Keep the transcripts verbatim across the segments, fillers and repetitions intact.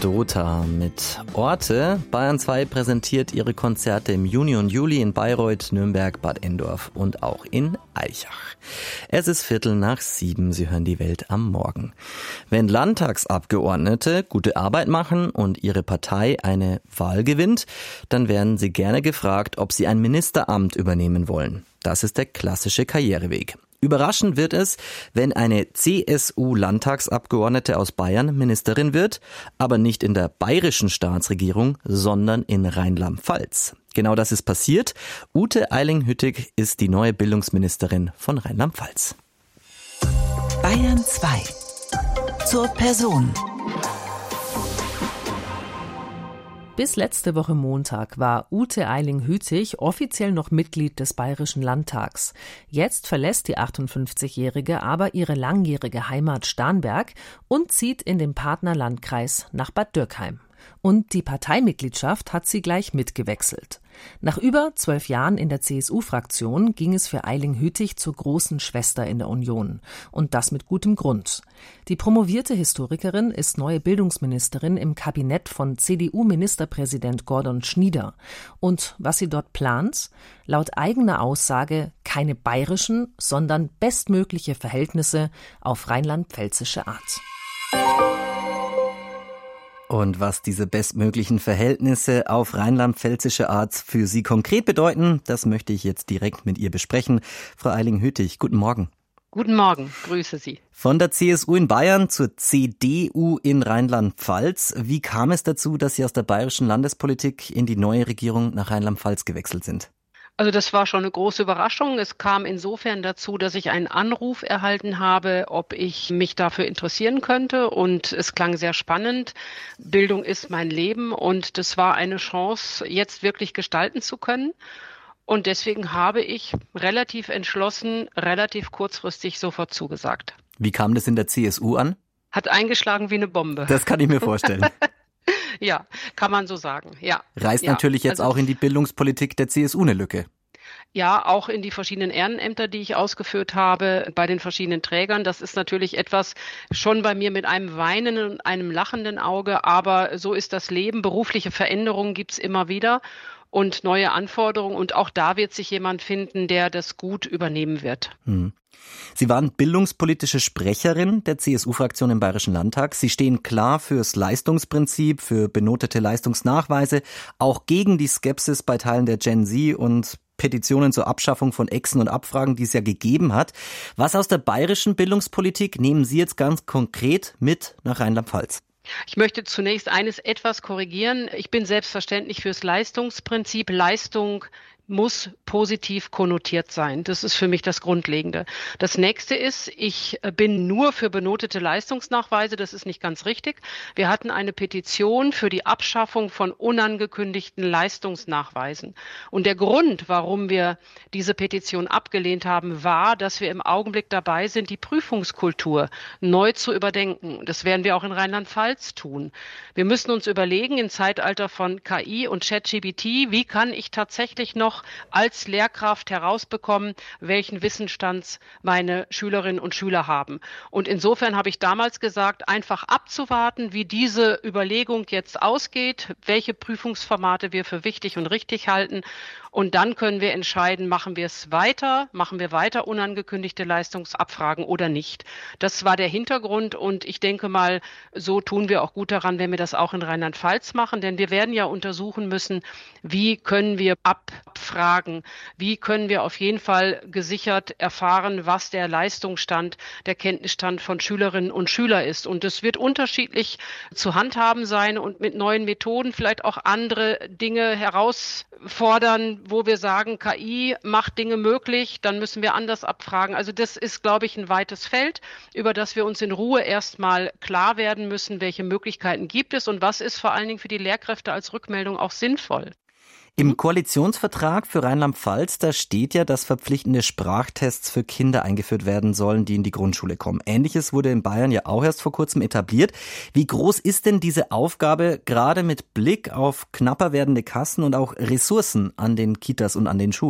Dota mit Orte. Bayern zwei präsentiert ihre Konzerte im Juni und Juli in Bayreuth, Nürnberg, Bad Endorf und auch in Aichach. Es ist Viertel nach sieben. Sie hören die Welt am Morgen. Wenn Landtagsabgeordnete gute Arbeit machen und ihre Partei eine Wahl gewinnt, dann werden sie gerne gefragt, ob sie ein Ministeramt übernehmen wollen. Das ist der klassische Karriereweg. Überraschend wird es, wenn eine C S U-Landtagsabgeordnete aus Bayern Ministerin wird, aber nicht in der bayerischen Staatsregierung, sondern in Rheinland-Pfalz. Genau das ist passiert. Ute Eiling-Hüttig ist die neue Bildungsministerin von Rheinland-Pfalz. Bayern zwei. Zur Person. Bis letzte Woche Montag war Ute Eiling-Hüttig offiziell noch Mitglied des Bayerischen Landtags. Jetzt verlässt die achtundfünfzigjährige aber ihre langjährige Heimat Starnberg und zieht in den Partnerlandkreis nach Bad Dürkheim. Und die Parteimitgliedschaft hat sie gleich mitgewechselt. Nach über zwölf Jahren in der C S U-Fraktion ging es für Eiling-Hüttig zur großen Schwester in der Union. Und das mit gutem Grund. Die promovierte Historikerin ist neue Bildungsministerin im Kabinett von C D U-Ministerpräsident Gordon Schnieder. Und was sie dort plant? Laut eigener Aussage keine bayerischen, sondern bestmögliche Verhältnisse auf rheinland-pfälzische Art. Und was diese bestmöglichen Verhältnisse auf rheinland-pfälzische Art für Sie konkret bedeuten, das möchte ich jetzt direkt mit ihr besprechen. Frau Eiling-Hüttig, guten Morgen. Guten Morgen, grüße Sie. Von der C S U in Bayern zur C D U in Rheinland-Pfalz. Wie kam es dazu, dass Sie aus der bayerischen Landespolitik in die neue Regierung nach Rheinland-Pfalz gewechselt sind? Also das war schon eine große Überraschung. Es kam insofern dazu, dass ich einen Anruf erhalten habe, ob ich mich dafür interessieren könnte. Und es klang sehr spannend. Bildung ist mein Leben und das war eine Chance, jetzt wirklich gestalten zu können. Und deswegen habe ich relativ entschlossen, relativ kurzfristig sofort zugesagt. Wie kam das in der C S U an? Hat eingeschlagen wie eine Bombe. Das kann ich mir vorstellen. Ja, kann man so sagen, ja. Reißt ja. natürlich jetzt also, auch in die Bildungspolitik der C S U eine Lücke. Ja, auch in die verschiedenen Ehrenämter, die ich ausgeführt habe, bei den verschiedenen Trägern. Das ist natürlich etwas schon bei mir mit einem weinenden und einem lachenden Auge, aber so ist das Leben. Berufliche Veränderungen gibt's immer wieder und neue Anforderungen. Und auch da wird sich jemand finden, der das gut übernehmen wird. Hm. Sie waren bildungspolitische Sprecherin der C S U-Fraktion im Bayerischen Landtag. Sie stehen klar fürs Leistungsprinzip, für benotete Leistungsnachweise, auch gegen die Skepsis bei Teilen der Gen Z und Petitionen zur Abschaffung von Exen und Abfragen, die es ja gegeben hat. Was aus der bayerischen Bildungspolitik nehmen Sie jetzt ganz konkret mit nach Rheinland-Pfalz? Ich möchte zunächst eines etwas korrigieren. Ich bin selbstverständlich fürs Leistungsprinzip. Leistung muss positiv konnotiert sein. Das ist für mich das Grundlegende. Das nächste ist, ich bin nur für benotete Leistungsnachweise. Das ist nicht ganz richtig. Wir hatten eine Petition für die Abschaffung von unangekündigten Leistungsnachweisen. Und der Grund, warum wir diese Petition abgelehnt haben, war, dass wir im Augenblick dabei sind, die Prüfungskultur neu zu überdenken. Das werden wir auch in Rheinland-Pfalz tun. Wir müssen uns überlegen, im Zeitalter von K I und ChatGPT, wie kann ich tatsächlich noch als Lehrkraft herausbekommen, welchen Wissensstand meine Schülerinnen und Schüler haben. Und insofern habe ich damals gesagt, einfach abzuwarten, wie diese Überlegung jetzt ausgeht, welche Prüfungsformate wir für wichtig und richtig halten. Und dann können wir entscheiden, machen wir es weiter, machen wir weiter unangekündigte Leistungsabfragen oder nicht. Das war der Hintergrund und ich denke mal, so tun wir auch gut daran, wenn wir das auch in Rheinland-Pfalz machen, denn wir werden ja untersuchen müssen, wie können wir abfragen, wie können wir auf jeden Fall gesichert erfahren, was der Leistungsstand, der Kenntnisstand von Schülerinnen und Schülern ist. Und es wird unterschiedlich zu handhaben sein und mit neuen Methoden vielleicht auch andere Dinge herausfordern, wo wir sagen, K I macht Dinge möglich, dann müssen wir anders abfragen. Also das ist, glaube ich, ein weites Feld, über das wir uns in Ruhe erstmal klar werden müssen, welche Möglichkeiten gibt es und was ist vor allen Dingen für die Lehrkräfte als Rückmeldung auch sinnvoll. Im Koalitionsvertrag für Rheinland-Pfalz, da steht ja, dass verpflichtende Sprachtests für Kinder eingeführt werden sollen, die in die Grundschule kommen. Ähnliches wurde in Bayern ja auch erst vor kurzem etabliert. Wie groß ist denn diese Aufgabe, gerade mit Blick auf knapper werdende Kassen und auch Ressourcen an den Kitas und an den Schulen?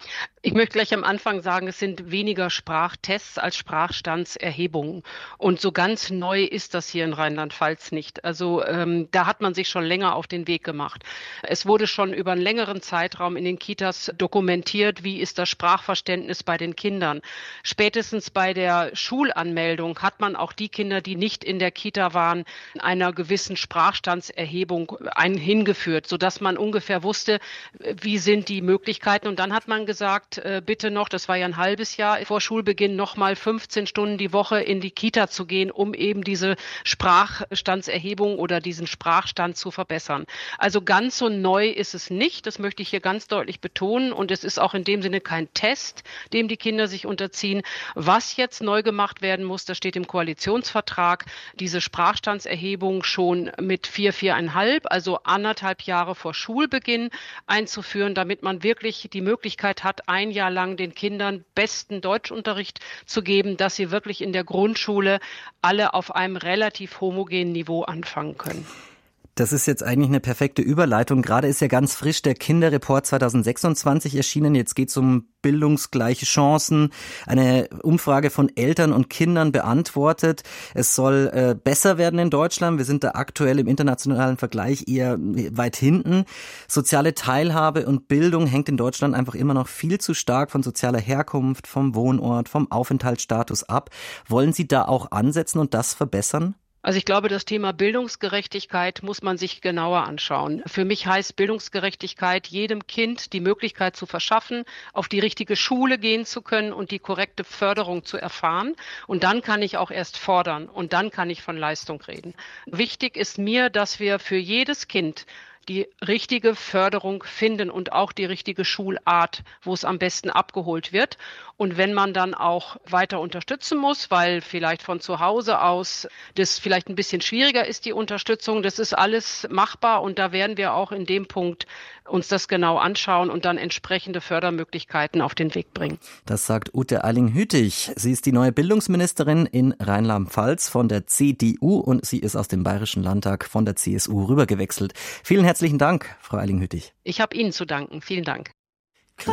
Ich möchte gleich am Anfang sagen, es sind weniger Sprachtests als Sprachstandserhebungen. Und so ganz neu ist das hier in Rheinland-Pfalz nicht. Also ähm, da hat man sich schon länger auf den Weg gemacht. Es wurde schon über einen längeren Zeitraum in den Kitas dokumentiert, wie ist das Sprachverständnis bei den Kindern. Spätestens bei der Schulanmeldung hat man auch die Kinder, die nicht in der Kita waren, einer gewissen Sprachstandserhebung ein, hingeführt, sodass man ungefähr wusste, wie sind die Möglichkeiten. Und dann hat man gesagt, äh, bitte noch, das war ja ein halbes Jahr vor Schulbeginn, noch mal fünfzehn Stunden die Woche in die Kita zu gehen, um eben diese Sprachstandserhebung oder diesen Sprachstand zu verbessern. Also ganz so neu ist es nicht, das möchte ich hier ganz deutlich betonen. Und es ist auch in dem Sinne kein Test, dem die Kinder sich unterziehen. Was jetzt neu gemacht werden muss, das steht im Koalitionsvertrag, diese Sprachstandserhebung schon mit vier, viereinhalb, also anderthalb Jahre vor Schulbeginn einzuführen, damit man wirklich die Möglichkeit hat, ein Jahr lang den Kindern besten Deutschunterricht zu geben, dass sie wirklich in der Grundschule alle auf einem relativ homogenen Niveau anfangen können. Das ist jetzt eigentlich eine perfekte Überleitung. Gerade ist ja ganz frisch der Kinderreport zwanzig sechsundzwanzig erschienen. Jetzt geht es um bildungsgleiche Chancen. Eine Umfrage von Eltern und Kindern beantwortet. Es soll äh, besser werden in Deutschland. Wir sind da aktuell im internationalen Vergleich eher weit hinten. Soziale Teilhabe und Bildung hängt in Deutschland einfach immer noch viel zu stark von sozialer Herkunft, vom Wohnort, vom Aufenthaltsstatus ab. Wollen Sie da auch ansetzen und das verbessern? Also ich glaube, das Thema Bildungsgerechtigkeit muss man sich genauer anschauen. Für mich heißt Bildungsgerechtigkeit, jedem Kind die Möglichkeit zu verschaffen, auf die richtige Schule gehen zu können und die korrekte Förderung zu erfahren. Und dann kann ich auch erst fordern und dann kann ich von Leistung reden. Wichtig ist mir, dass wir für jedes Kind die richtige Förderung finden und auch die richtige Schulart, wo es am besten abgeholt wird. Und wenn man dann auch weiter unterstützen muss, weil vielleicht von zu Hause aus das vielleicht ein bisschen schwieriger ist, die Unterstützung, das ist alles machbar und da werden wir auch in dem Punkt uns das genau anschauen und dann entsprechende Fördermöglichkeiten auf den Weg bringen. Das sagt Ute Eiling-Hütig. Sie ist die neue Bildungsministerin in Rheinland-Pfalz von der C D U und sie ist aus dem Bayerischen Landtag von der C S U rübergewechselt. Vielen herzlichen Dank, Frau Eiling-Hütig. Ich habe Ihnen zu danken. Vielen Dank.